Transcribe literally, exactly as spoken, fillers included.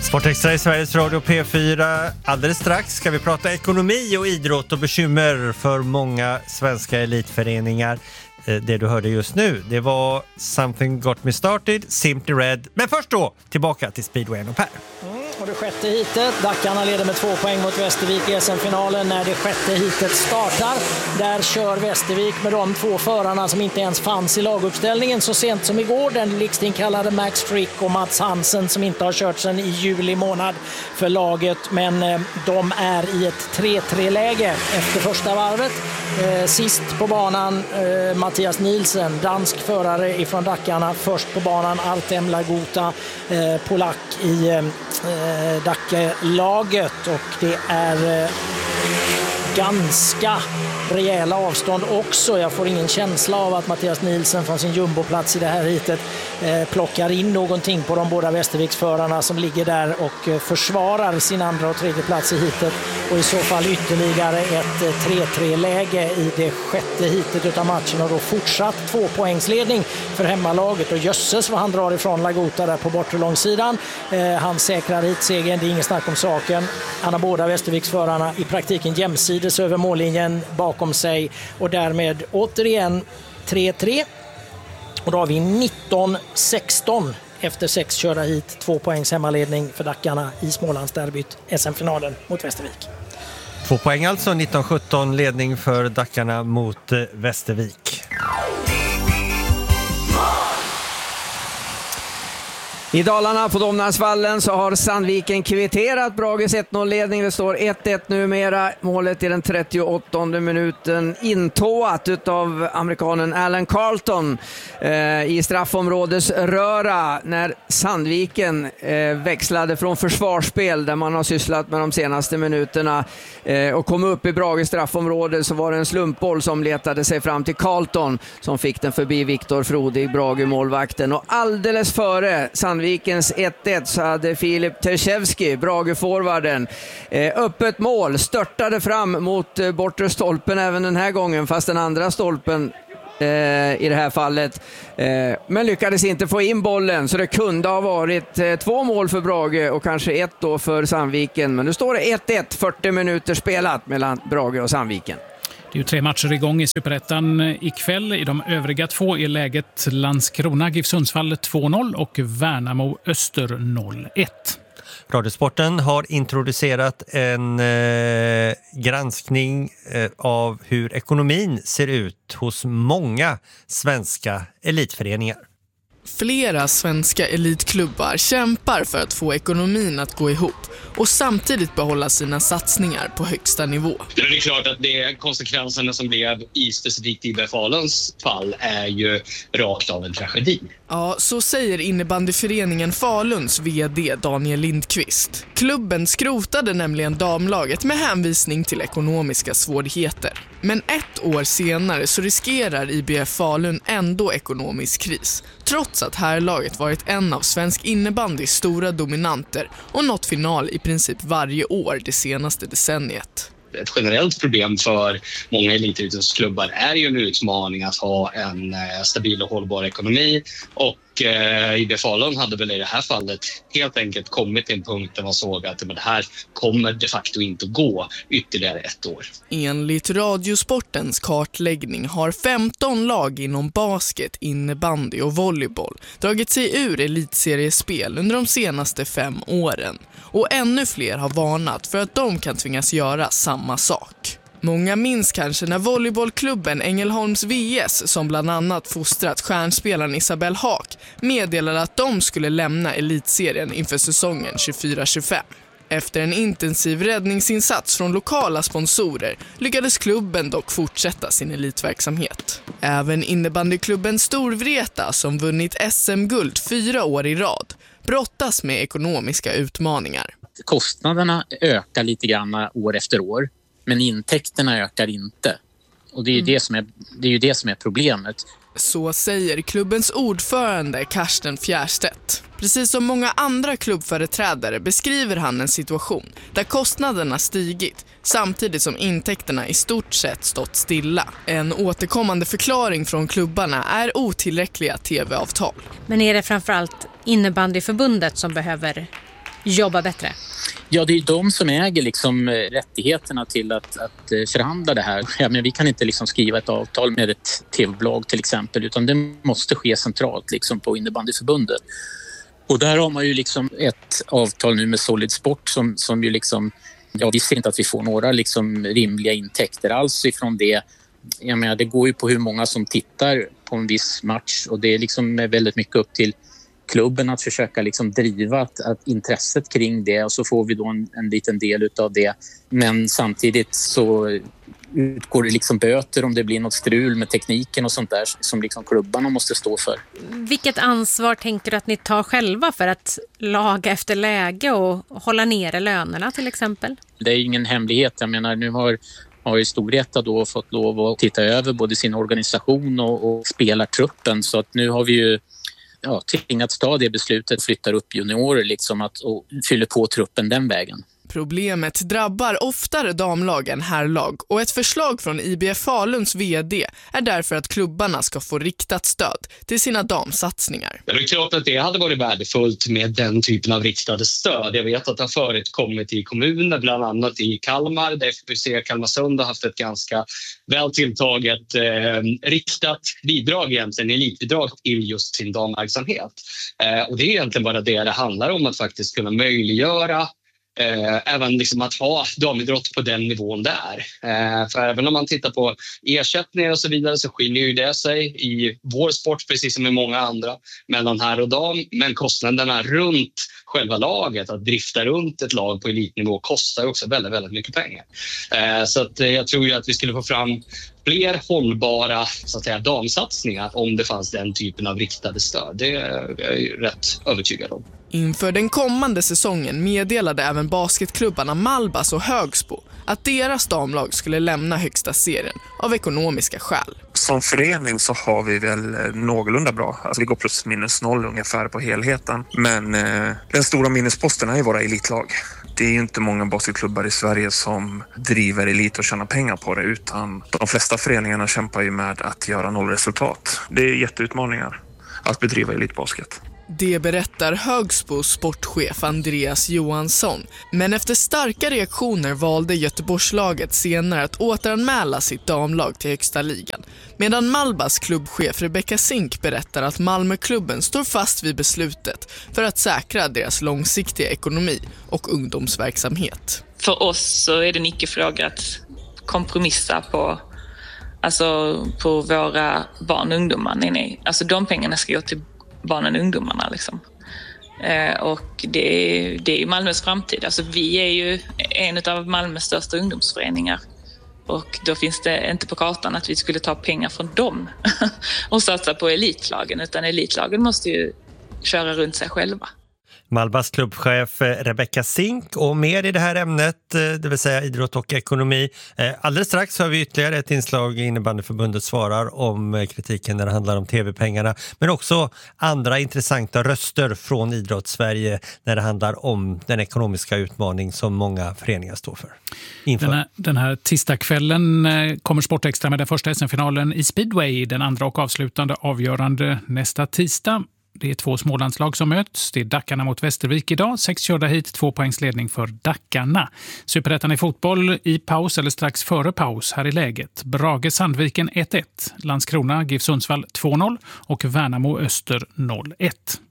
Sportextra i Sveriges Radio P fyra. Alldeles strax ska vi prata ekonomi och idrott och bekymmer för många svenska elitföreningar. Det du hörde just nu, det var Something Got Me Started, Simply Red. Men först då, tillbaka till Speedwayen och Per. Mm, och det sjätte hitet, Dackarna leder med två poäng mot Västervik i S M-finalen när det sjätte hitet startar. Där kör Västervik med de två förarna som inte ens fanns i laguppställningen så sent som igår. Den likstinkallade Max Frick och Mats Hansen som inte har kört sedan i juli månad för laget. Men eh, de är i ett tre tre-läge efter första varvet. Eh, sist på banan eh, Mattias Nielsen, dansk förare ifrån Dackarna. Först på banan Artem Lagota, eh, polack i eh, Dackelaget. Och det är eh, ganska rejäla avstånd också. Jag får ingen känsla av att Mattias Nielsen från sin jumboplats i det här hitet eh, plockar in någonting på de båda Västerviksförarna som ligger där och eh, försvarar sin andra och tredje plats i hitet. Och i så fall ytterligare ett eh, tre tre-läge i det sjätte hitet utav matchen och då fortsatt tvåpoängsledning för hemmalaget. Och jösses vad han drar ifrån Lagota där på bortre långsidan. Eh, han säkrar hitsegern, det är ingen snack om saken. Han har båda Västerviksförarna i praktiken jämsides över mållinjen bakom sig och därmed återigen tre tre. Och då har vi nitton sexton efter sex körda hit, två poängs hemmaledning för Dackarna i Smålandsderbyt, S M-finalen mot Västervik. Två poäng alltså, nitton sjutton ledning för Dackarna mot Västervik. I Dalarna på Domnarsvallen så har Sandviken kvitterat Brages ett noll-ledning. Det står ett ett numera. Målet i den trettioåttonde minuten intåat utav amerikanen Alan Carlton eh, i straffområdesröra när Sandviken eh, växlade från försvarsspel där man har sysslat med de senaste minuterna eh, och kom upp i Brages straffområde. Så var det en slumpboll som letade sig fram till Carlton som fick den förbi Viktor Frodig, Brage-målvakten. Och alldeles före Sandviken Sandvikens ett ett så hade Filip Tershevski, Brage-forwarden, eh, öppet mål, störtade fram mot eh, bortre stolpen även den här gången, fast den andra stolpen eh, i det här fallet. Eh, men lyckades inte få in bollen, så det kunde ha varit eh, två mål för Brage och kanske ett då för Sandviken. Men nu står det ett ett, fyrtio minuter spelat mellan Brage och Sandviken. Det är ju tre matcher igång i Superettan ikväll. I de övriga två är läget Landskrona, GIF Sundsvall två noll och Värnamo Öster noll ett. Radiosporten har introducerat en eh, granskning eh, av hur ekonomin ser ut hos många svenska elitföreningar. Flera svenska elitklubbar kämpar för att få ekonomin att gå ihop och samtidigt behålla sina satsningar på högsta nivå. Det är klart att det konsekvenserna som blev i specifikt I B F Faluns fall är ju rakt av en tragedi. Ja, så säger innebandyföreningen Faluns vd Daniel Lindqvist. Klubben skrotade nämligen damlaget med hänvisning till ekonomiska svårigheter. Men ett år senare så riskerar I B F Falun ändå ekonomisk kris, trots att herrlaget varit en av svensk innebandys stora dominanter och nått final i princip varje år det senaste decenniet. Ett generellt problem för många elitidrottsklubbar är ju en utmaning att ha en stabil och hållbar ekonomi, och eh, I B F Falun hade väl i det här fallet helt enkelt kommit till en punkt där man såg att men det här kommer de facto inte att gå ytterligare ett år. Enligt Radiosportens kartläggning har femton lag inom basket, innebandy och volleyboll dragit sig ur elitseriespel under de senaste fem åren. Och ännu fler har varnat för att de kan tvingas göra samma sak. Många minns kanske när volleybollklubben Ängelholms V S, som bland annat fostrat stjärnspelaren Isabel Haak, meddelade att de skulle lämna elitserien inför säsongen tjugofyra tjugofem. Efter en intensiv räddningsinsats från lokala sponsorer lyckades klubben dock fortsätta sin elitverksamhet. Även innebandyklubben Storvreta, som vunnit S M-guld fyra år i rad, brottas med ekonomiska utmaningar. Kostnaderna ökar lite grann år efter år, men intäkterna ökar inte. Och det är ju, mm. det, som är, det är ju det som är problemet. Så säger klubbens ordförande Karsten Fjärstedt. Precis som många andra klubbföreträdare beskriver han en situation där kostnaderna stigit samtidigt som intäkterna i stort sett stått stilla. En återkommande förklaring från klubbarna är otillräckliga tv-avtal. Men är det framförallt innebandyförbundet som behöver jobba bättre? Ja, det är de som äger liksom rättigheterna till att, att förhandla det här. Ja, men vi kan inte liksom skriva ett avtal med ett tv-bolag till exempel, utan det måste ske centralt liksom på innebandyförbundet. Och där har man ju liksom ett avtal nu med Solid Sport som, som ju liksom, ja, vi ser inte att vi får några liksom rimliga intäkter alls ifrån det. Jag menar, det går ju på hur många som tittar på en viss match, och det är liksom väldigt mycket upp till klubben att försöka liksom driva att, att intresset kring det, och så får vi då en, en liten del av det. Men samtidigt så utgår det liksom böter om det blir något strul med tekniken och sånt där som liksom klubbarna måste stå för. Vilket ansvar tänker du att ni tar själva för att laga efter läge och hålla nere lönerna till exempel? Det är ingen hemlighet. Jag menar, nu har har ju Storvreta då fått lov att titta över både sin organisation och, och spelartruppen, så att nu har vi ju ja, tvingats ta det beslutet, flyttar upp juniorer liksom att, och fyller på truppen den vägen. Problemet drabbar oftare damlag än herrlag, och ett förslag från I B F Faluns vd är därför att klubbarna ska få riktat stöd till sina damsatsningar. Det är klart att det hade varit värdefullt med den typen av riktade stöd. Jag vet att det har förekommit i kommuner, bland annat i Kalmar, där F B C Kalmarsund har haft ett ganska väl tilltaget eh, riktat bidrag, egentligen elitbidrag till just sin damverksamhet. Eh, och det är egentligen bara det det handlar om, att faktiskt kunna möjliggöra Eh, även liksom att ha damidrott på den nivån där. Eh, för även om man tittar på ersättningar och så vidare, så skiljer ju det sig i vår sport, precis som i många andra, mellan här och dam. Men kostnaderna runt själva laget, att drifta runt ett lag på elitnivå, kostar också väldigt, väldigt mycket pengar. Eh, så att, eh, jag tror ju att vi skulle få fram fler hållbara, så att säga, damsatsningar om det fanns den typen av riktade stöd. Det är jag ju rätt övertygad om. Inför den kommande säsongen meddelade även basketklubbarna Malbas och Högsbo att deras damlag skulle lämna högsta serien av ekonomiska skäl. Som förening så har vi väl någorlunda bra. Alltså vi går plus minus noll ungefär på helheten. Men eh, den stora minusposten är ju våra elitlag. Det är ju inte många basketklubbar i Sverige som driver elit och tjänar pengar på det, utan de flesta föreningarna kämpar ju med att göra nollresultat. Det är jätteutmaningar att bedriva elitbasket. Det berättar Högsbos sportchef Andreas Johansson. Men efter starka reaktioner valde Göteborgslaget senare att återanmäla sitt damlag till högsta ligan. Medan Malbas klubbchef Rebecca Zink berättar att Malmöklubben står fast vid beslutet för att säkra deras långsiktiga ekonomi och ungdomsverksamhet. För oss så är det en icke-fråga att kompromissa på, alltså på våra barn och ungdomar. Nej, nej. Alltså de pengarna ska gå till barnen och ungdomarna liksom. Eh, och det är, det är Malmös framtid. Alltså vi är ju en av Malmös största ungdomsföreningar, och då finns det inte på kartan att vi skulle ta pengar från dem och satsa på elitlagen, utan elitlagen måste ju köra runt sig själva. Malbas klubbchef Rebecca Zink, och mer i det här ämnet, det vill säga idrott och ekonomi. Alldeles strax har vi ytterligare ett inslag i Innebandyförbundet svarar om kritiken när det handlar om tv-pengarna, men också andra intressanta röster från idrottssverige när det handlar om den ekonomiska utmaning som många föreningar står för. Inför. Den här, den här tisdagskvällen kommer Sportextra med den första S M-finalen i speedway, den andra och avslutande avgörande nästa tisdag. Det är två smålandslag som möts. Det är Dackarna mot Västervik idag. Sex körda hit, två poängsledning för Dackarna. Superettan i fotboll i paus eller strax före paus här i läget. Brage Sandviken ett ett, Landskrona GIF Sundsvall två noll och Värnamo Öster noll ett.